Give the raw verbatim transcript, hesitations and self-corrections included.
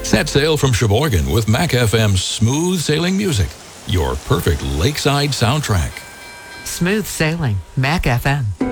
Set sail from Sheboygan with Mac F M's smooth sailing music, your perfect lakeside soundtrack. Smooth sailing, Mac F M.